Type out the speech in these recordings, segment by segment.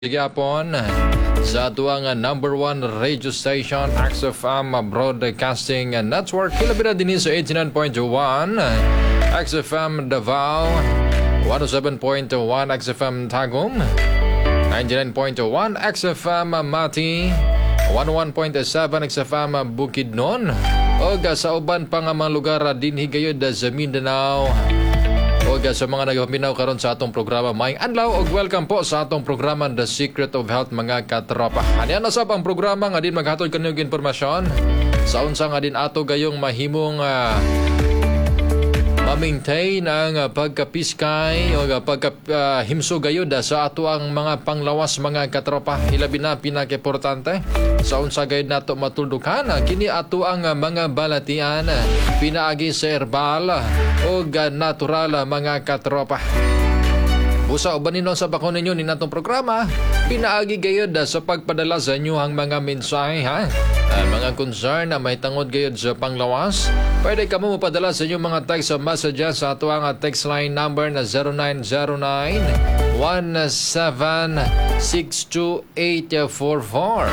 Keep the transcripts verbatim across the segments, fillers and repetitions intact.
Gapon sa tuwang number one radio station X F M Broadcasting Network. Kilabira din sa eighty-nine point one X F M Davao, one oh seven point one X F M Tagum, ninety-nine point one X F M Mati, one oh one point seven X F M Bukidnon, o sa uban pa nga mga lugar din higayod sa Mindanao. O sa mga nagapaminaw karon sa atong programa, maayong adlaw og welcome po sa atong programa The Secret of Health, mga katropa. Ano na sab ang programa nga din maghatod kaniyong impormasyon sa unsa nga din ato gayong mahimong uh, ma-maintain ang uh, pagkapiskay o uh, pagkahimso uh, gayud sa ato ang mga panglawas, mga katropa. Ilabi na pinaka-importante sa unsa gayud nato matuldukan kini ato ang uh, mga balatian pinaagi sa herbal o uh, natural, mga katropa. Busa uban ninyo sa bakon ninyo ni natong programa, pinaagi gayud sa pagpadala sa inyo ang mga mensahe, ha? Uh, mga concern na may tangod gayud sa panglawas. Pwede ka mo mapadala sa inyong mga text messages sa ato ang text line number na zero nine zero nine, one seven six two eight four four.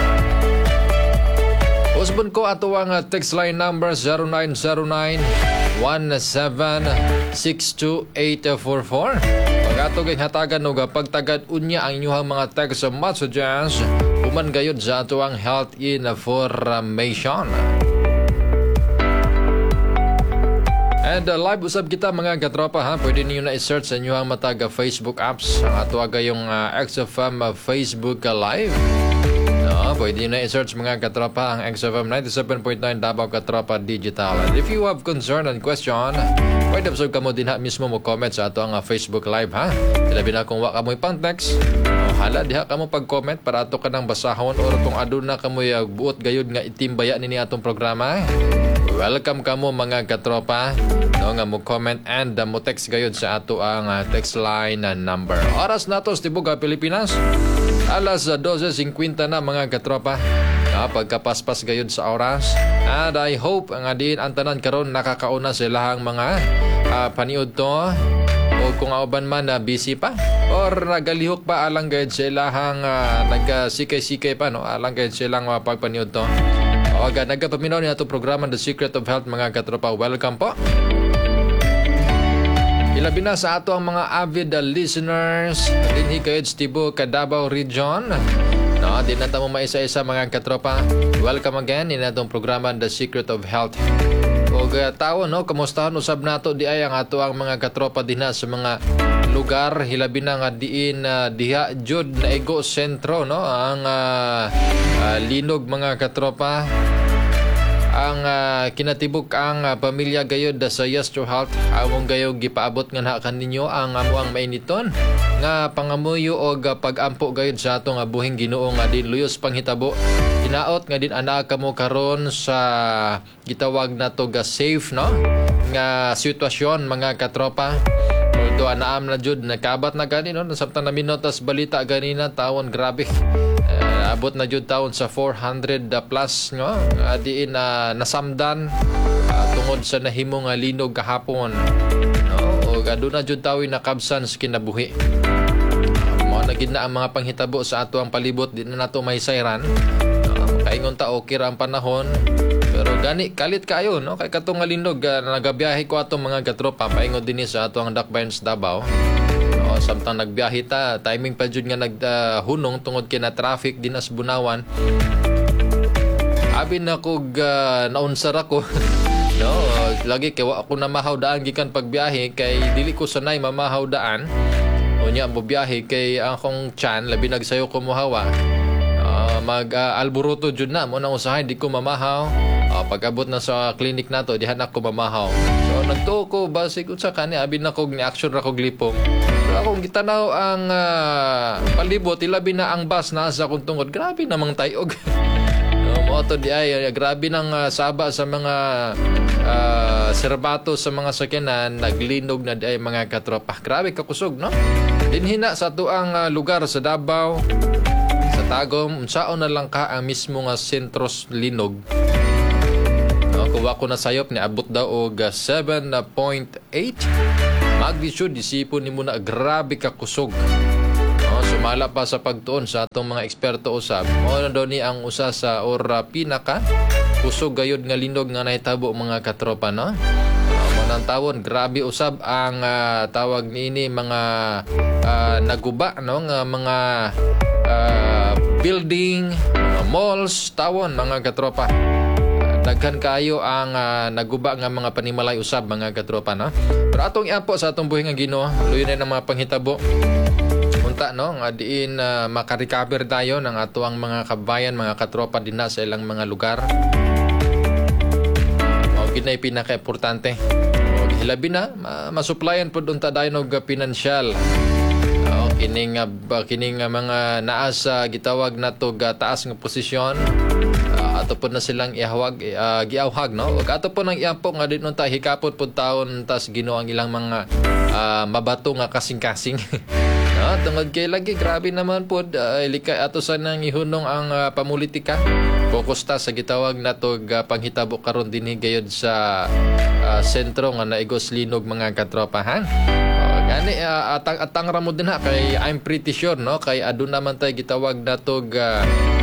Usbon ko ato ang text line number zero nine zero nine, one seven six two eight four four. Pag-ato kay hatagan o pagtagad unya ang inyong mga text messages uman gayud sa ato ang health information. And uh, live usab kita, mga katropa, ha. Pwede niyo na i-search sa inyo ang mataga Facebook apps ang ato agayong uh, X F M uh, Facebook uh, Live. No, pwede niyo na i-search, mga katropa, ang X F M ninety-seven point nine Davao Katropa Digital. And if you have concern and question, pwede usab ka mo din ha mismo mo comment sa ato ang uh, Facebook Live, ha. Ilabi na kung wa ka mo ipang text, oh, hala diha ka mo pag-comment para ato ka nang basahon or kung aduna ka mo uh, buot gayud nga itimbaya nini atong programa. Welcome ka mo, mga katropa, no, nga mo comment and uh, mo text gayud sa ato ang uh, text line uh, number. Oras nato sa Tibuga, Pilipinas, alas uh, twelve fifty na, mga katropa. Uh, pagkapaspas gayud sa oras. And I hope nga din ang tanan karon nakakauna silahang mga uh, paniud to. O kung auban man na uh, busy pa or nagalihok pa alang gayud silahang uh, nagkasikay-sikay pa, no, alang gayud silang uh, pagpaniud to. O aga, nagkapaminaw ni atong programa The Secret of Health, mga katropa. Welcome po. Ilabi na sa ato ang mga avid uh, listeners dinhi kayod sa Tibuok, Davao Region. No, di na tamo maisa-isa, mga katropa. Welcome again in atong programa The Secret of Health. O uh, tao, no, kamustahan usab nato di ay ang ato ang mga katropa dinha sa mga lugar hilabi na nga diin uh, diha jud na ego sentro, no, ang uh, uh, linog, mga katropa. Ang uh, kinatibuk ang uh, pamilya gayod sa Yes to Health, among gayog gipaabot nga na kaninyo ang amuang mainiton nga pangamuyo o uh, pagampo gayod sa atong uh, buhing Ginoo nga din luyos panghitabo. Hinaot nga din ana kamo karon sa gitawag nato ga safe, no, nga sitwasyon, mga katropa. Although anaam na jud nakabat na gani, no, nasabtan na minotas balita ganina tawon grabe. Uh, abot na jud taon sa four hundred plus, no, uh, diin na uh, nasamdan uh, tungod sa nahimong uh, linog kahapon, no, o aduna jud tawi nakabsan sa kinabuhi. Mao na gid na ang mga panghitabo sa ato ang palibot, di na nato may sayran. Uh, kaingon ta okay ra ang panahon. Pero gani kalit kayo, no, kay katong linog uh, nagabiyahe ko atong mga katropa paingon dinhi sa ato ang Dakbayans Davao. No, samtang nagbiyahe ta, timing pa jud nga naghunong uh, tungod kina traffic dinas Bunawan. Abi na kog uh, naunsar ako. No, lagi kay wa ako na mahaw daan gikan pagbiyahe kay dili ko sanay mamahaw daan. Unya mo biyahe kay akong tiyan labi nagsayo ko mohawa. Uh, mag uh, alburuto jud na mo nang usahay di ko mamahaw. Uh, pag-abot na sa clinic nato dihan ako mamahaw. So nagtuo ko basig unsa kani abi na kog ni action ra kog lipong. Pero akong gitanaw ang uh, palibot, ilabi na ang bus na sa akong tungod. Grabe namang tayog. No, mo to di ay grabe nang uh, saba sa mga uh, serbato sa mga sakyanan, naglinog na di ay, mga katropa. Grabe kakusog, no? Dinhina sa tuang uh, lugar sa Davao, sa Tagum, unsaon na lang ka ang mismo nga sentros linog. Kuha ko na sayop ni abot daw og seven point eight magnitude. Isipon nimo na grabe ka kusog. No, no, sumala pa sa pagtuon sa atong mga eksperto usab. Mao na daw ni ang usa sa or uh, pinaka kusog gayud nga linog nga nahitabo mga katropa, no. Uh, Manang tawon, grabe usab ang uh, tawag niini mga uh, naguba, no, nga mga uh, building, mga malls, tawon mga katropa. Daghan kayo ang uh, naguba nga mga panimalay usab mga katropa, no. Pero atong iapo sa atong buhi nga Ginoo, luyo na ng mga panghitabo. Unta, no, nga diin uh, makarecover tayo ng ato ang mga kabayan, mga katropa dinha sa ilang mga lugar. O ginay pinaka-importante. O hilabi na ma- masuplayan pud unta dayon og pinansyal. O kining uh, kining uh, mga naas uh, gitawag nato uh, taas nga posisyon. Ato po na silang ihawag, uh, giawhag, no? Wag ato po nang iampo nga din unta hikapon pud taon tas Ginoo ang ilang mga uh, mabato nga kasing-kasing. No, tungod kay lagi grabe naman pod uh, ilikay ato sa nang ihunong ang uh, pamulitika. Focus ta sa gitawag nato uh, panghitabo karon dinhi gayud sa uh, sentro nga naigos linog mga katropa, ha? Uh, gani uh, atang atang ra mo din ha kay I'm pretty sure, no, kay aduna man tay gitawag nato uh,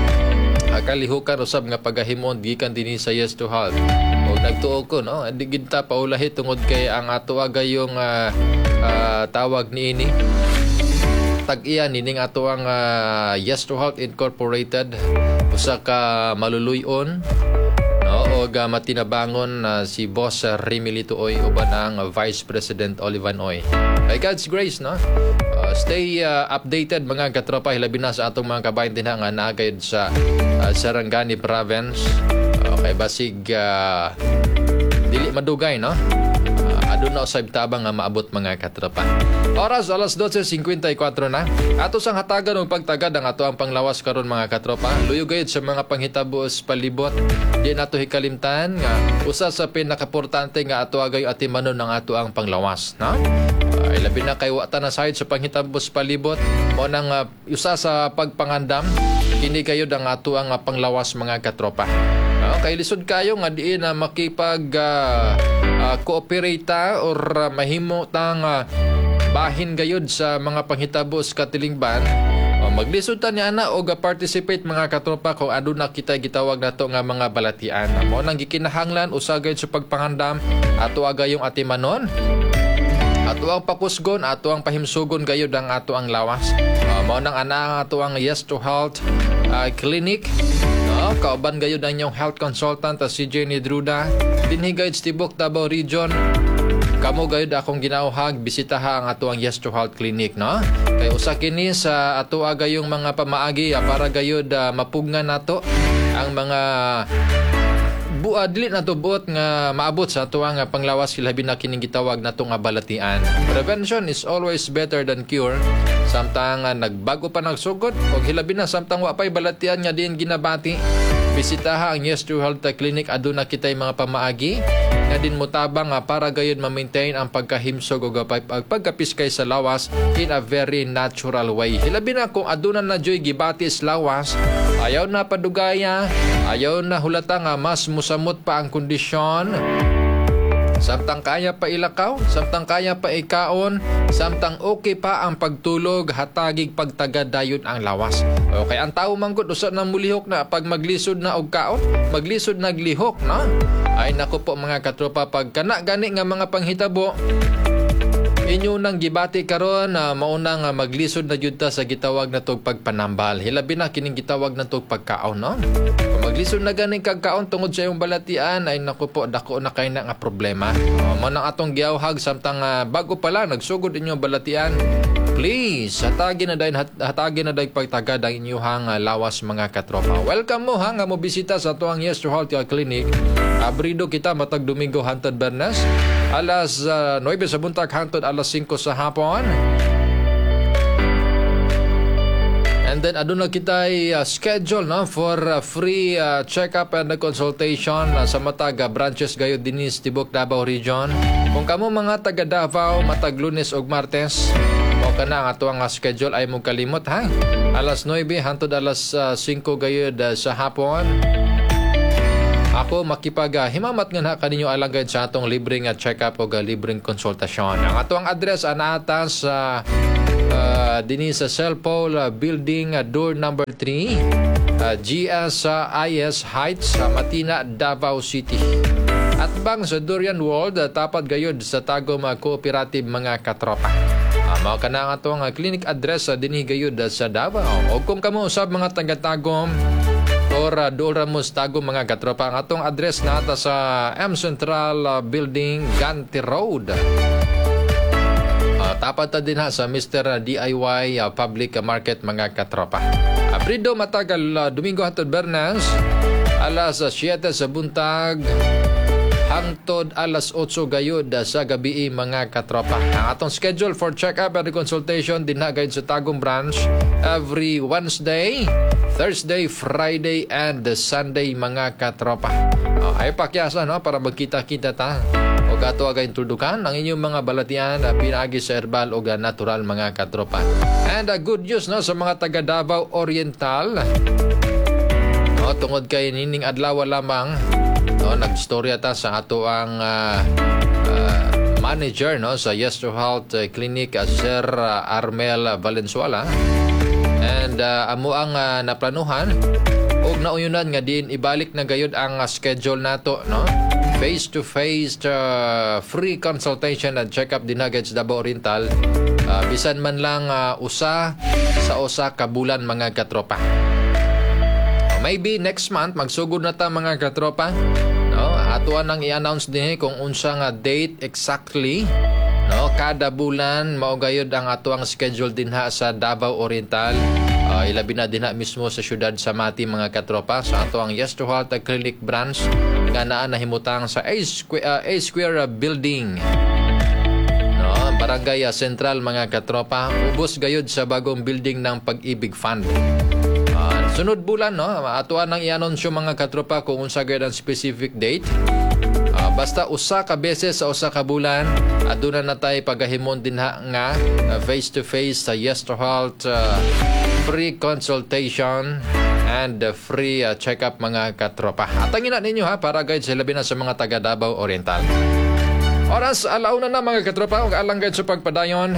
kalihukan usab nga pagahimon gikan dinhi sa Yes to Halt. Og nagtuo ko, no, andi gid ta paulahi tungod kay ang ato agayong uh, uh, tawag niini tag-iya nining ato ang uh, Yes to Halt Incorporated, usa ka maluluyon, no, og uh, matinabangon uh, si Boss uh, Remy Lituoy uban ang uh, Vice President Olivan Oy. By God's grace, no, uh, stay uh, updated mga katropa, hilabi na sa atong mga kabayan din nga naagayod sa uh, Sarangani Province. Okay, basig uh, dili madugay, no. Uh, aduna usab tabang nga maabot mga katropa. Oras alas dose singkwenta y kuwatro na. Ato sang hatagan og pagtagad ang ato ang panglawas karon mga katropa. Luyo gayud sa mga panghitabo sa palibot. Di nato hikalimtan nga usa sa pinakaportante nga ato agay atimanon ng ato ang panglawas, no? Ay labi na kay wa ta na side sa panghitabo sa palibot. Mao nang uh, usa sa pagpangandam kini kayo ang ato ang uh, panglawas mga katropa. Okay, lisod kayo nga diin na uh, makipag uh, uh, cooperate or uh, mahimo tang uh, bahin gayud sa mga panghitabo sa katilingban. O, maglisod ta niya na o ga-participate mga katropa kung aduna kita gitawag nato nga mga balatian. Mo nang gikinahanglan usa gayud sa pagpangandam ato agayong atimanon. Ato ang pakusgon, ato ang pahimsugon gayud ang ato ang lawas. Uh, mao nang ana ato ang Yes to Halt uh, Clinic. No, kauban gayud ang inyong health consultant uh, si Jenny Druda. Dinhi gayud Tibok Davao Region. Kamo gayud akong ginauhag bisitaha ang ato ang Yes to Halt Clinic, no. Kay usa kini sa ato agayong mga pamaagi uh, para gayud uh, mapugnan nato ang mga buad dili nato buot nga maabot sa ato nga panglawas hilabi na kining gitawag nato nga balatian. Prevention is always better than cure. Samtang uh, nagbago pa nagsugod og hilabi na samtang wa pay balatian nga din ginabati, bisitaha ang Yes to Halt Clinic. Aduna kitay mga pamaagi nga din mutabang uh, para gayud ma-maintain ang pagkahimsog og pagkapiskay sa lawas in a very natural way. Hilabi na kung aduna na joy gibati sa lawas, ayaw na padugaya, ayaw na hulata nga mas musamot pa ang kondisyon. Samtang kaya pa ilakaw, samtang kaya pa ikaon, samtang okay pa ang pagtulog, hatagig pagtagad dayon ang lawas. Okay, ang tao manggod usa na mulihok na pag maglisod na og kaon, maglisod naglihok, no? Ay nako po mga katropa, pag kana gani nga mga panghitabo inyo nang gibati karon na uh, mauna nga maglisod na jud ta sa gitawag na tog pagpanambal. Hilabi na kining gitawag na tog pagkaon, no? Kung maglisod na ganing kagkaon tungod sa iyong balatian, ay naku po, dako na kay na nga problema. Uh, mo nang atong giawhag samtang uh, bago pa lang nagsugod inyong balatian, please hatagi na dayon hat, hatagi na dayon pagtagad ang inyong uh, lawas mga katropa. Welcome mo ha nga mo bisita sa ato ang Yes to Halt Clinic. Abrido kita matag Domingo hangtod Bernes, alas uh, nuwebe sa buntag hangtod alas singko sa hapon. And then aduna kita uh, schedule, no, for uh, free uh, check-up and uh, consultation uh, sa matag uh, branches gayud dinhi sa Tibok Davao Region. Kung kamo mga taga Davao matag Lunes ug Martes, mo kana ang ato ang uh, schedule ay mo kalimot ha. Alas nuwebe hangtod alas uh, singko gayud uh, sa hapon. ako makipag uh, himamat nga na kaninyo alagad sa atong libreng uh, check-up o uh, libreng konsultasyon. Ang atong address anata sa uh, dinhi sa Cellpole uh, Building uh, door number three, uh, G S uh, I S Heights sa Matina, Davao City. At bang sa Durian World, uh, tapat gayod sa Tagum uh, Cooperative mga katropa. Uh, mao ka na nga itong uh, clinic address uh, dinhi gayod uh, sa Davao. O kung kamo usab mga taga-Tagum or uh, doon mo sa Tagum mga katropa, ang atong address na ata sa M Central uh, Building, Ganti Road. Uh, tapat na din ha sa Mister D I Y uh, Public Market mga katropa. Abrido matagal uh, Domingo hangtod Bernas, alas uh, siyete sa buntag hangtod alas otso gayud sa gabi mga katropa. Ang atong schedule for check-up and consultation din na gayud sa Tagum branch every Wednesday, Thursday, Friday, and Sunday mga katropa. Uh, ay pakyasa no para magkita-kita ta o gato aga introdukan ang inyong mga balatian uh, pinagi sa herbal o natural mga katropa. And uh, good news no sa mga taga Davao Oriental. No, tungod kay nining adlaw lamang no, nagstorya ta sa ato ang uh, uh, manager no sa Yes to Health uh, Clinic, uh, Sir uh, Armel Valenzuela. And uh, amo ang uh, naplanuhan og nauyunan nga din ibalik na gayud ang uh, schedule nato no, face to face uh, free consultation and check up dinagad sa Davao Oriental, uh, bisan man lang uh, usa sa usa ka bulan mga katropa. uh, maybe next month magsugod na ta mga katropa no, atuan nang i-announce din kung unsa nga date exactly no, kada bulan mao gayud ang atuang schedule dinha sa Davao Oriental. Uh, ilabi na dinha mismo sa syudad sa Mati mga katropa sa atuang Yes to Health Clinic branch nga naa nahimutang sa A Square, uh, A Square Building. No, Barangay uh, Central mga katropa, ubos gayud sa bagong building ng Pag-ibig Fund. Uh, sunod bulan no, atuan nang i-anunsyo mga katropa kung unsa gayud ang specific date. Uh, basta usa ka beses sa usa ka bulan aduna na tay pagahimon dinha nga uh, face to face sa Yes to Health uh, free consultation and uh, free uh, check-up mga katropa. Atangin na ninyo ha para guide sa labi na sa mga taga Davao Oriental. Oras alauna na mga katropa ug alang guide sa pagpadayon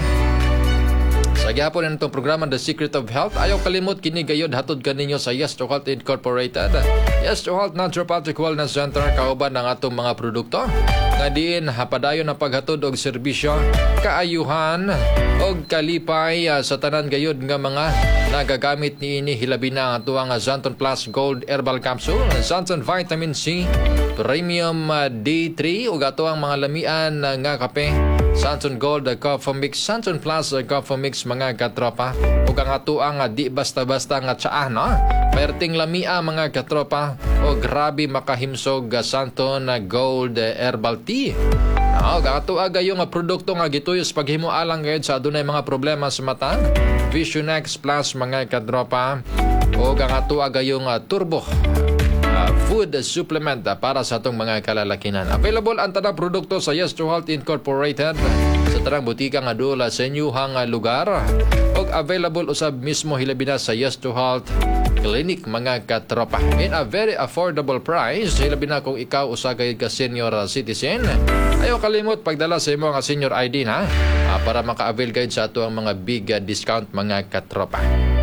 sa gyapon nitong programa The Secret of Health. Ayaw kalimot kini gayud hatod kaninyo sa Yes to Health Incorporated. Yes to Health Naturopathic Wellness Center kauban ng atong mga produkto nga diin hapadayon ang paghatod og serbisyo, kaayuhan og kalipay uh, sa tanan gayud nga mga nagagamit niini hilabi na ang atuang Zanton Plus Gold Herbal Capsule, Zanton Vitamin C Premium uh, D three ug atuang mga lamian uh, nga kape, Santon Gold uh, Coffee Mix, Santon Plus uh, Coffee Mix mga katropa ug ang atuang uh, di basta-basta nga tsaa no, perting lamia mga katropa o grabe makahimsog uh, Santon uh, Gold uh, Herbal Tea. No, gato aga yung uh, produkto nga gituyos paghimo alang gayud sa adunay mga problema sa mata, Vision X Plus mga katropa o ang ato aga yung uh, Turbo Uh, food supplement uh, para sa atong mga kalalakinan. Available ang tanang produkto sa Yes to Health Incorporated sa tarang butika nga dula sa inyuhang uh, lugar ug available usab mismo hilabi na sa Yes to Health Clinic mga katropa in a very affordable price hilabi na kung ikaw usa gayud ka senior uh, citizen. Ayaw kalimot pagdala sa imo nga senior I D na uh, para maka-avail gayud sa ato ang mga big uh, discount mga katropa.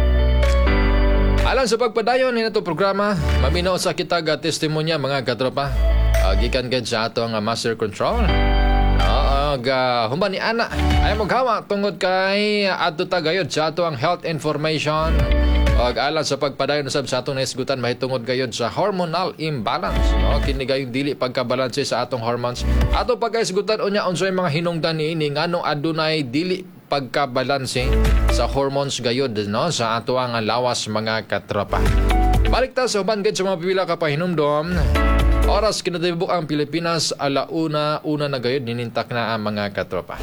Alang sa pagpadayon ni nato programa, maminaw sa kitag testimonya mga katropa. Uh, gikan gid sa ato ang master control. Uh, uh, humba ni ana ay maghawa tungod kay adto ta gayud sa ato ang health information. Og alang sa pagpadayon usab sa atong naisgutan mahitungod gayud sa hormonal imbalance. No, kini gayud dili pagkabalanse sa atong hormones. Ato pagkaisgutan unya unsay mga hinungdan niini nganong adunay dili pagkabalanse sa hormones gayud no sa ato ang lawas mga katropa. Balik ta sa uban gid sa mga pipila ka pahinumdom. Oras kinatibuk ang Pilipinas alauna una na gayud ninintak na ang mga katropa.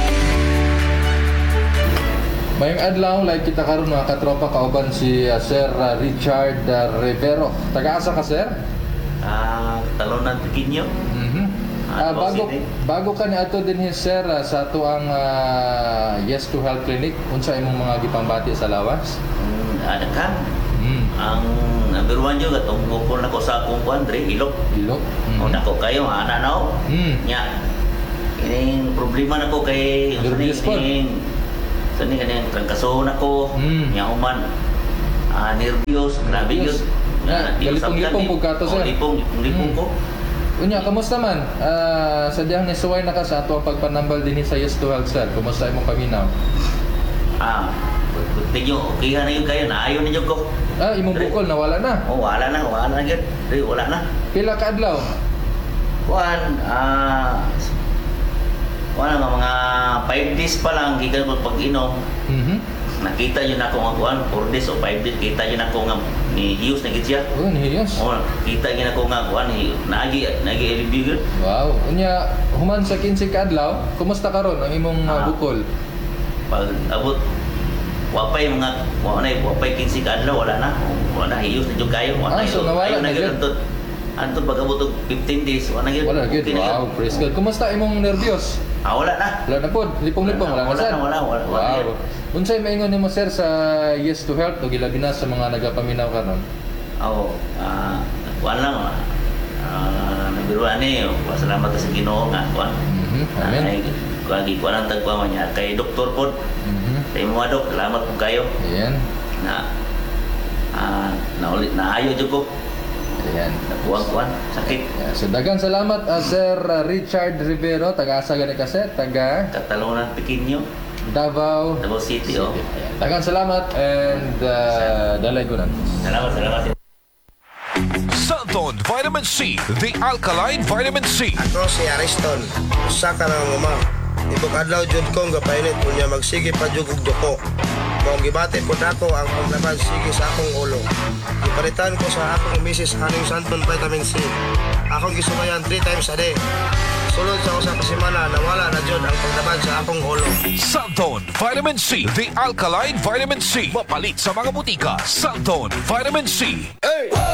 Mayong adlaw like kita karon mga katropa kauban si uh, Sir uh, Richard uh, Rivero. Taga-asa ka sir? Ah, uh, Talonan Pequeño. Mhm. Uh, bago bago ka ni ato din sir uh, sa ato ang uh, Yes to Health Clinic, unsa imong mga gipambati sa lawas? Mm, ada kan? Mm. Ang nabiruan nyo, gatong bukol na ko sa akong kuan, Dre, ilok. Ilok. O nako kayo, ana na o. Mm. Nya, ining problema na ko kay... Nervous po. Ining, sa ni kanyang trangkaso na ko, Mm. nya uman, ah, nervyos, grabe yun. Ah, di ko galipong-lipong sabtan, po ka to, eh. sir. O, lipong, lipong Mm. ko. Unya, kamusta man? Ah, sadyang nisuway na ka sa ato ang pagpanambal din sa Yes to Health, sir. Kumusta imong paminaw? Ah, buti nyo, okay na yun kayo, naayon ninyo ko. Ah, imong bukol nawala na. Oh, wala na, wala na yun. Dre, wala na. Pila ka adlaw? Kuan, ah, wala nga mga five days pa lang gikan ko pag-inom. Mhm. Nakita yun ako nga kuan, four days o five days, kita yun ako nga ni Hughes na gid siya. Oh, nihiyos. Oh, kita yun ako nga kuan, ni- naagi, naagi review yun. Wow. Unya, human sa kinsi ka adlaw, kumusta karon ang imong ah, Ah. bukol? Pag abot, wapay mga, wala na, wapay kinsi ka adlaw, wala na. Wala na, Hughes na dyan kayo. Wala Ah, so yun. nawala Ayaw na yun, yun. Antod, antod pag abot og fifteen days, wala na yun. Wala good. Okay na yun. Wow, praise God. Kumusta imong nervyos? Ah, wala na. Wala na pod. Lipong-lipong wala, Wala na, sir. na, wala, wala, wala Wow. yan. Unsay maingon nimo, sir, sa Yes to Health o gilabi na sa mga nagapaminaw karon? Oo, ah, kuan lang, ah, nabiruan ni, pasalamat sa Ginoo nga, kuan. Mhm. Amen. Ay, kuan, kuan ang tagpa niya, kay Doktor Pod, Mhm. kay mga dok, salamat po kayo, Ayan. na, ah, naulit, naayo dyan ko, Ayan. kuan-kuan, sakit, Yeah, so daghang salamat uh, Sir uh, Richard Rivero, taga-asa gani ka, sir, taga Katalunan Pequeño, Davao Davao City, City. oh. Ayan. Daghang salamat and uh, dalay ko na. Salamat, salamat. Santon Vitamin C, the alkaline vitamin C. Ako si Ariston, usa ka ng umang. Ibog adlaw jud kong gapainit unya magsige pa jud og duko. Mao gibati pud ako ang paglaban sige sa akong ulo. Gipalitan ko sa akong misis aning Santon Vitamin C. Akong gisubayan three times a day. Sulod sa usa ka semana nawala na jud ang paglaban sa akong ulo. Santon Vitamin C, the alkaline vitamin C. Mapalit sa mga butika. Santon Vitamin C. Hey!